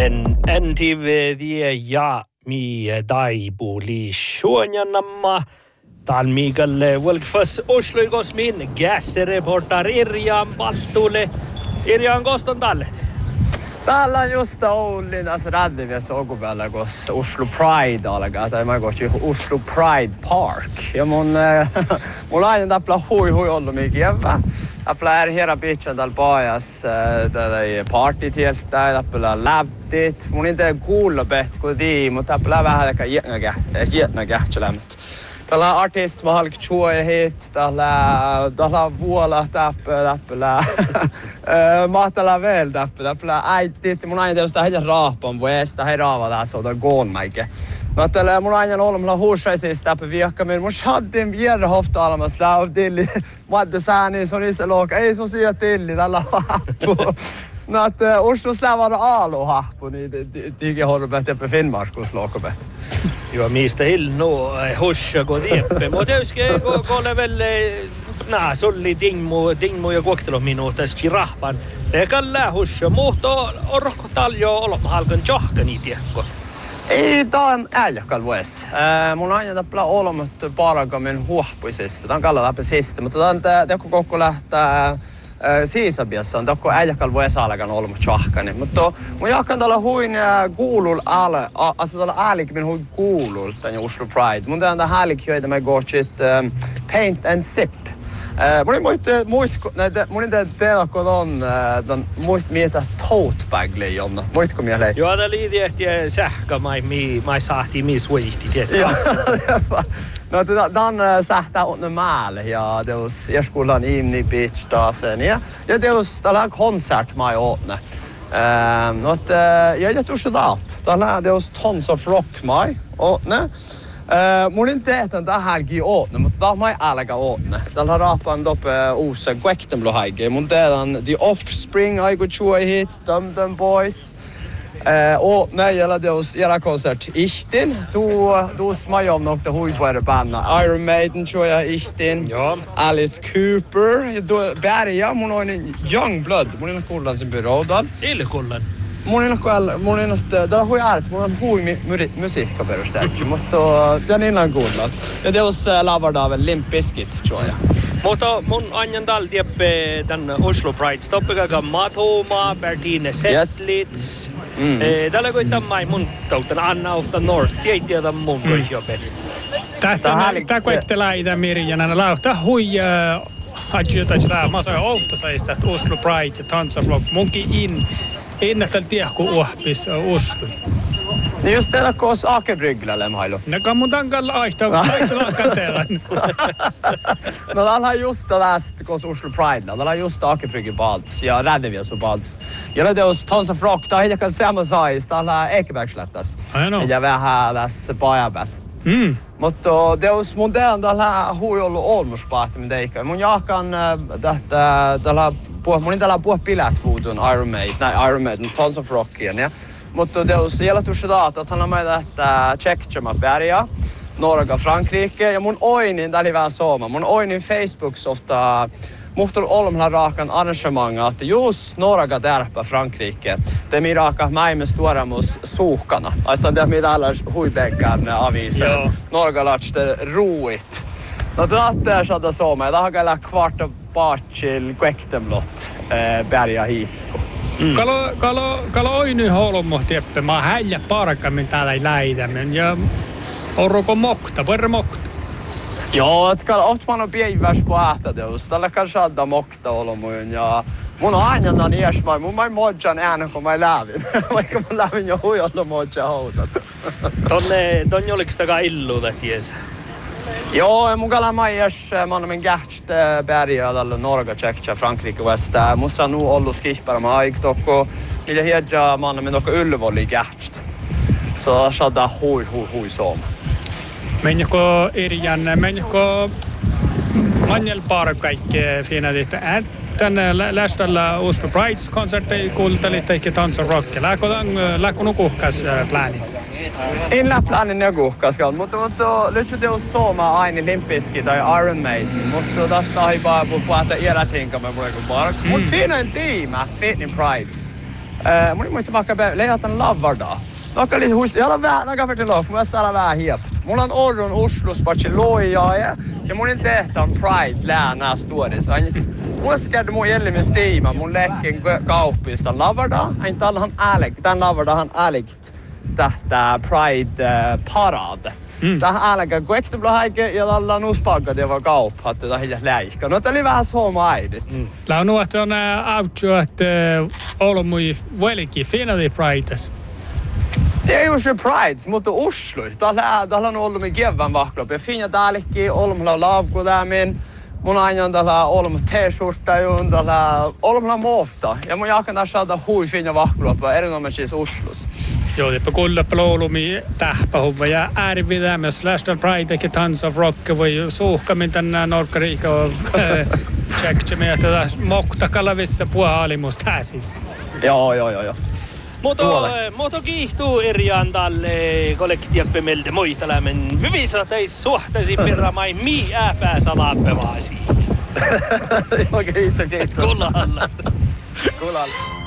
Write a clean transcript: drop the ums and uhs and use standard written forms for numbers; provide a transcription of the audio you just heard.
NTV ja mi daibuli suonjanamma talmigalle Wilkfas Osloigos min gasreportar Irjan Paltule. Irjan koston talle. Täällä on just Oulinas Räddivies Ogubella, kos Oslo Pride alkaa, tai mä koski Oslo Pride Park. Ja mun aina täppälä hui ollut mikievä. Täppälä hera bitchen täällä pajas, täällä partytieltä, täppälä läptit. Mun ei tee kuulla behti kuin tii, mutta täppälä vähän ehkä jätnä kähtselämät. Täällä artist mahallik tjuoja hit, täällä vuola täppälä, mahtala veel täppälä äitit. Mun aina teosta heitä raapaan vuesta, hei raava tässä on goonmäike. No täällä mun aina olemalla huusaisista täppä viekkamin. Mun shadin vierra hofta alamas läuvdilli. Madde sääni, se on iso luokka. Ei sun siia tilli, täällä happu. No että Oslos lävara aalu happu, niin tiikin horvet jäppe Finnmarkus luokkabe. Joo, mistä hilno hosja kun tieppe. Mutta joskin kolle velle solli dingmu ja kuokteluminuutas kirahpan. Rekalla hosja, mutta orko taljo olemahalkan johkani tiekko. Ei, tää on äljakal vues. Mun aina täppälä olemat parakamin huohpuisista. Tää on kalla läpi sistä, mutta tää on teko kokko lähtää Siisabiassa on tokko äljakal vues alakan olemat johkani. Mutta mun jahkan tällä huin kuulul ale, alltså tällä äälikin huin kuulul tän Oslo Pride. Mun tää on tää häällik joita me gochit paint and sip. Mun ei tehdä, kun on muist mietä tote bag leijonna. Muistko mieleen? Joo, tää liiti ehtiä sähkö, mai sahti mis vuihti, tiedätkö? Joo, no tää on sähtää on määlle ja teos jäskullan inni beach taasen ja teos tällä konsert mai åtne. No jag är tusch dat. Tällä teos tons of rock mai åtne. Mun ei tehdä tähänkin åtne, mutta tää mai älkä åtne. Tällä raapan doppe uusi Quektemlohaike. Mun tehdään The Offspring aiku tjuoi hit, Dum Boys. Jällä teos jällä konsert ihtin. Du smajom nokta huipuere banna. Iron Maiden tjuoja ihtin. Joo. Alice Cooper. Berja, mun on Young Blood. Mun ei kuullaan sen byrådan. Ilkullan. Mun on hui ääret, mun on hui musiikka perusteltu, mutta tän innan kuullaan. Ja teos lavardaven Limp Bizkit tjuoja. Mutta mun anjan tal tieppe tän Oslo Pride stoppikaga Matoma, Bertine Settlitz. Tällä kui tammai mun tautan Anna of the North, tiedä mun kui jope. Tää kuettelää itä Mirjanana lauta hui adjuta tää masa outosaista Oslo Pride ja Tons of Rock munkin innettäl tiehku uhpis Oslo. Niin just teillä koos Akebryglälle mailu. No kan mun tankalla aihtaa kateelan. No täällä on just tällaista koos Oslo Pride. Täällä on just Akebrygge bads ja Räddivies bads. Ja det on Tons of Rock, tää on hiljaa samma size. Täällä Ekebergslättäs. Ja vähän tässä Pajaberg. Mutta teos mun tean täällä hui ollut olmuspahti mitä eikä. Mun jahkan täällä mun täällä puhua bilettfoton Iron Maiden, Tons of Rockin ja. Mutta teos jäljellä tuossa että hän on meitä Tjeckjama Berja, Norge, Frankrike ja mun oinin täällä vähän sooma. Mun oinin Facebooks ofta muhtul olmalla raakan arrangemanga, että just Norge tärpä Frankrike. Te mi raaka mäimes tuoremus suuhkana. Alltså det mi täällä huibekkaan avisen. Norge lachte ruit. No tätä saada sooma. Tää on kyllä kvarta paatsil Quektemlot Berja hiihko. Kalo oinu holmo tieppe mä häijä parkammin täällä läitämän ja orroko mokta, verra mokta. Joo, että ofta man on päiväs på ähtädeus. Tällä kanssa saada mokta olomuun ja mun on aina niesmai. Mun mai modjan äänen kun mä lävin. Vaikka mä lävin jo huijalla modja houtat. Tonne oliks takaa illuuta ties? Joo, mun kala maijas min gärtst Berja tällä Norge, Tjeckja, Frankrike, Västä. Mussa on ollut skihpärä aik tokko. Niitä hiedja min tokko Ullevåli gärtst. Så saada hui sooma. Menjoko Manjel parkaikke finadit. Tänne lästöllä Oslo Pride-konsertti kuultelit eikä Tons of Rock. Lääkö nukuhkas plääni? En läpläinen nukuhkaskaan, mutta nyt teos sooma aina Limp Bizkit tai Iron Maiden. Mutta tätä ei vaan puhuta iälätinkamme mulle kuin park. Mutta fiinoin tiima, Fitnin Prides. Mun ei muista vaikka leijatan lavardaa. Nokka oli huis, jag har vähän, nokka för till lov, mun saada vähän hieft. Mulla on Orron Oslos patsi loijaa ja mun tehtaan Pride läänää stuodissa. Mulla skärde mun jäljemmin stiima mun lekken kauppista lavardaa. Ein tällahan tän lavardahan ääligt tähtää Pride parade. Tähän ääläkä kuektubla haike ja tällä on uspalkat ja vaan kauppa, että tähän hiljas läihkä. No tää oli vähän suoma äidit. Launu, että on autio, että ollut mui velikin finali Prides. Det är ju inte Pride, mutta Oslo. Täällä on ollut min kevään vahklop. Ja finja täälläkin, olmalla laavku tämän. Mun aina täällä olma t-skjorta ju, täällä olmalla mofta. Ja mun jakan tässä saada hui finja vahklop, erinomaisesti Oslos. Joo, tippä kullappa loulumi tähpähuvva ja äärividämme, jos National Pride eikä Tons of Rock voi suuhkamin tänään Norkkariika tsekkime, että moktakallavissa puolimusta häsis. Joo. Mutta kiihtuu eriään tälle kollektiivimelde muistelämen. Hyvisa teis suhtasi perramai mii ääpää salaappevaa siitä. Kiitos. Kulalla.